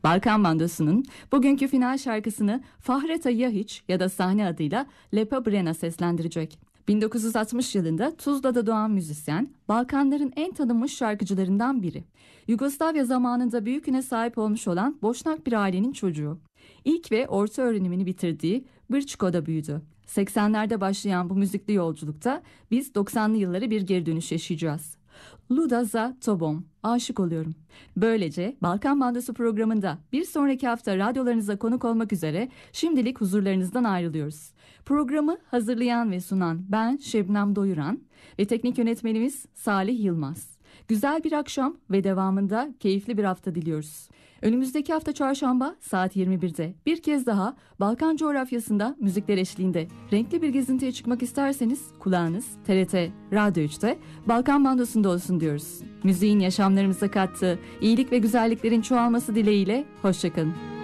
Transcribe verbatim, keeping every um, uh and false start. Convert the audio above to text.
Balkan Bandosu'nun bugünkü final şarkısını Fahreta Yahiç ya da sahne adıyla Lepa Brena seslendirecek. bin dokuz yüz altmış yılında Tuzla'da doğan müzisyen, Balkanların en tanınmış şarkıcılarından biri. Yugoslavya zamanında büyük üne sahip olmuş olan Boşnak bir ailenin çocuğu. İlk ve orta öğrenimini bitirdiği Brčko'da büyüdü. seksenlerde başlayan bu müzikli yolculukta biz doksanlı yıllara bir geri dönüş yaşayacağız. Luda za tobom, aşık oluyorum. Böylece Balkan Bandosu programında bir sonraki hafta radyolarınıza konuk olmak üzere şimdilik huzurlarınızdan ayrılıyoruz. Programı hazırlayan ve sunan ben Şebnem Doyuran ve teknik yönetmenimiz Salih Yılmaz. Güzel bir akşam ve devamında keyifli bir hafta diliyoruz. Önümüzdeki hafta çarşamba saat yirmi birde bir kez daha Balkan coğrafyasında müzikler eşliğinde renkli bir gezintiye çıkmak isterseniz kulağınız T R T Radyo üçte Balkan Bandosu'nda olsun diyoruz. Müziğin yaşamlarımıza kattığı iyilik ve güzelliklerin çoğalması dileğiyle hoşçakalın.